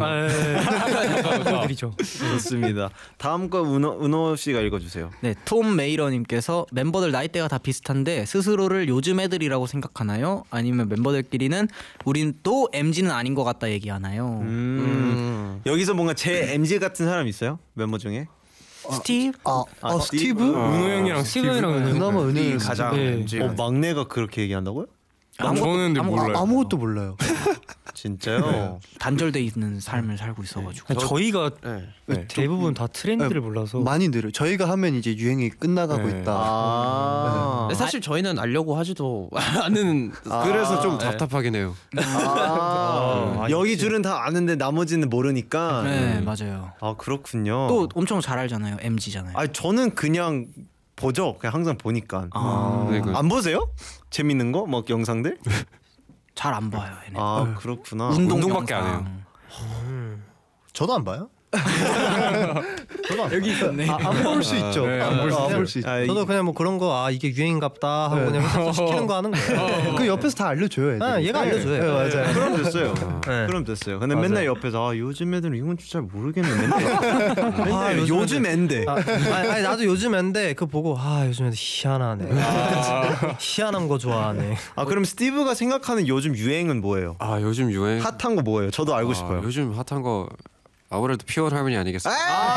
드리죠. 좋습니다. 다음 거 은호 씨가 읽어주세요. 네, 톰 메이러님께서 멤버들 나이대가 다 비슷한데 스스로를 요즘 애들이라고 생각하나요? 아니면 멤버들끼리는 우린 또 MZ는 아닌 것 같다 얘기하나요? 여기서 뭔가 제 MZ 같은 사람 있어요? 멤버 중에? 스티브? 스티브? 은호 형이랑 스티브 형이랑 그나마 은혜 가장 MZ. 막내가 그렇게 얘기한다고요? 저는 근데 몰라요. 아무것도 몰라요. 진짜요? 단절돼 있는 삶을 살고 있어가지고. 저희가 네. 대부분 다 트렌드를 몰라서 많이 느려. 저희가 하면 이제 유행이 끝나가고 네. 있다. 근데 사실 저희는 알려고 하지도 않는. 그래서 좀 답답하긴 해요. 여기 줄은 다 아는데 나머지는 모르니까. 네, 맞아요. 아 그렇군요. 또 엄청 잘 알잖아요. MZ잖아요. 아 저는 그냥 보죠. 그냥 항상 보니까. 네, 그 안 보세요? 재밌는 거? 막 영상들? 잘 안 봐요. 얘네. 아 그렇구나. 운동밖에 안 해요. 저도 안 봐요. 여기 있었네. 안 볼 수 있죠. 네, 안 볼 수 있죠. 저도 그냥 뭐 그런 거 이게 유행인갑다 하고 그냥 시키는 거 하는 거예요. 그 옆에서 다 알려줘요. 애들이. 얘가 알려줘요. 네, 맞아요. 그럼 됐어요. 네. 그럼 됐어요. 근데 맞아요. 맨날 옆에서 요즘 애들은 이건 잘 모르겠네. 맨날 요즘 앤데. 아니 나도 요즘 앤데 그거 보고 요즘 애들 희한하네. 희한한 거 좋아하네. 아 그럼 스티브가 생각하는 요즘 유행은 뭐예요? 요즘 유행 핫한 거 뭐예요? 저도 알고 싶어요. 요즘 핫한 거 아무래도 피어 할머니 아니겠어요?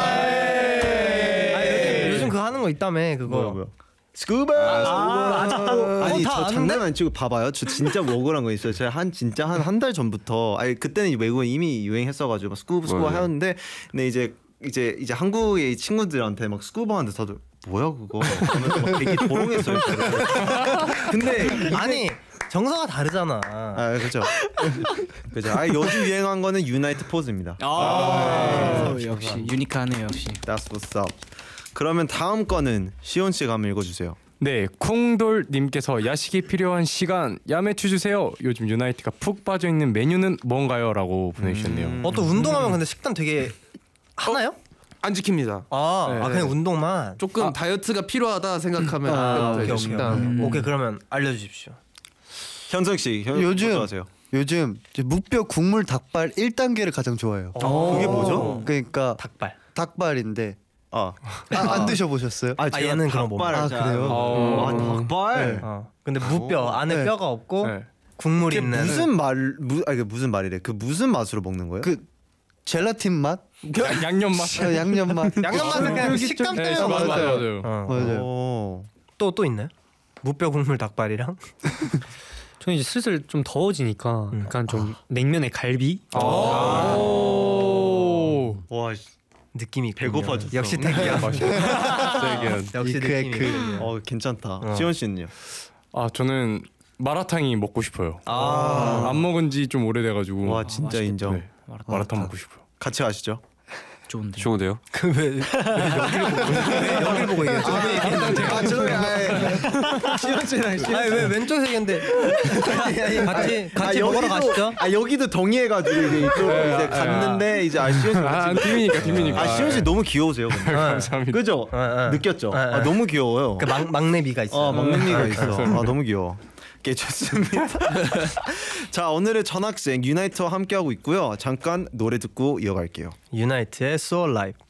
요즘 그거 하는 거 있다며 그거. 뭐야? 스쿠버. 아니 저 장난 안 치고 봐봐요. 저 진짜 억울한 거 있어요. 제가 진짜 한 달 전부터 그때는 외국은 이미 유행했어가지고 막 스쿠버 하였는데 근데 이제 한국의 친구들한테 막 스쿠버 하는데 다들 뭐야 그거? 그러면서 막 되게 조롱했어요. 근데 아니 정서가 다르잖아. 그렇죠. 그죠. 요즘 유행한 거는 유나이트 포즈입니다. 역시 유니크하네요. 역시. That's what's up. 그러면 다음 거는 시온 씨가 한번 읽어주세요. 네, 콩돌님께서 야식이 필요한 시간 야매추 주세요. 요즘 유나이트가 푹 빠져 있는 메뉴는 뭔가요?라고 보내주셨네요. 또 운동하면 근데 식단 되게 하나요? 안 지킵니다. 그냥 운동만. 조금 다이어트가 필요하다 생각하면 오케이. 식단. 오케이 그러면 알려주십시오. 현석 씨, 요즘 뭐 좋아하세요? 요즘 무뼈 국물 닭발 1단계를 가장 좋아해요. 그게 뭐죠? 그러니까 닭발인데 안 드셔보셨어요? 얘는 그런 거 닭발. 그래요? 닭발. 근데 무뼈 안에 네. 뼈가 없고 국물 그게 있는. 무슨 말이래? 그 무슨 맛으로 먹는 거예요? 그 젤라틴 맛? 양념 맛. 양념 맛. 양념 맛은 그냥 식감 때문에 먹는 거예요. 맞아요. 또 있나요? 무뼈 국물 닭발이랑? 저는 이제 슬슬 좀 더워지니까 약간 좀 냉면에 갈비. 와, 느낌이 배고파졌어. 역시 택이야. 역시 느낌이. 괜찮다. 지원 씨는요? 저는 마라탕이 먹고 싶어요. 안 먹은 지 좀 오래돼가지고. 와 진짜 인정. 네, 마라탕 먹고 싶어요. 같이 가시죠. 좋은데요? 왜 여기를 보고 얘기해? 아니 왜 왼쪽 세계인데? 같이 먹으러 가시죠. 여기도 동의해가지고 이제 이쪽 이제 갔는데 이제 시원 씨 팀이니까. 시원 씨 너무 귀여우세요. 감사합니다. 그죠? 느꼈죠? 너무 귀여워요. 그 막내미가 있어. 막내미가 있어. 너무 귀여워. 좋습니다. 자 오늘의 전학생 유나이트와 함께하고 있고요. 잠깐 노래 듣고 이어갈게요. 유나이트의 Soul Life.